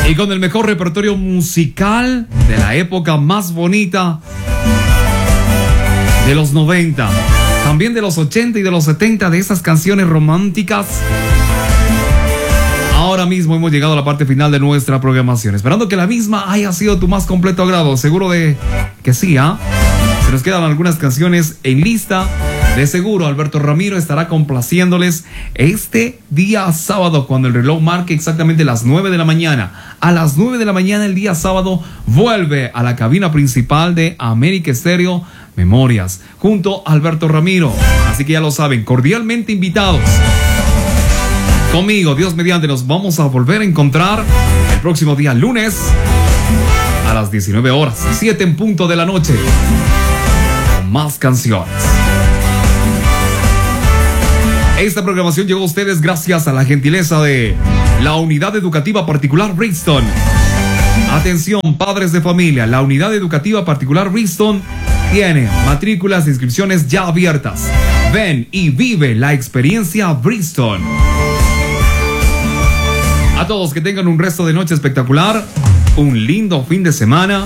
Y con el mejor repertorio musical de la época más bonita de los 90, también de los 80 y de los 70, de esas canciones románticas. Ahora mismo hemos llegado a la parte final de nuestra programación, esperando que la misma haya sido tu más completo agrado. Seguro de que sí, ¿ah? Se nos quedan algunas canciones en lista. De seguro Alberto Ramiro estará complaciéndoles este día sábado, cuando el reloj marque exactamente las 9 de la mañana. A las 9 de la mañana el día sábado vuelve a la cabina principal de América Estéreo Memorias, junto a Alberto Ramiro. Así que ya lo saben, cordialmente invitados. Conmigo, Dios mediante, nos vamos a volver a encontrar el próximo día lunes a las 19 horas, 7 en punto de la noche, con más canciones. Esta programación llegó a ustedes gracias a la gentileza de la Unidad Educativa Particular Brixton. Atención, padres de familia, la Unidad Educativa Particular Brixton tiene matrículas e inscripciones ya abiertas. Ven y vive la experiencia Brixton. A todos, que tengan un resto de noche espectacular, un lindo fin de semana.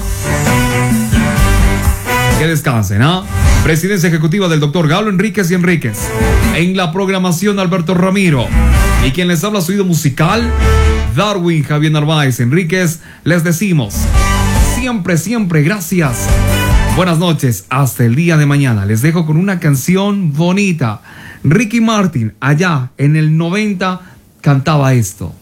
Que descansen, ¿ah? Presidencia ejecutiva del doctor Galo Enríquez y Enríquez. En la programación, Alberto Ramiro. Y quien les habla, su oído musical, Darwin Javier Narváez Enríquez. Les decimos siempre, siempre gracias. Buenas noches, hasta el día de mañana. Les dejo con una canción bonita. Ricky Martin, allá en el 90, cantaba esto.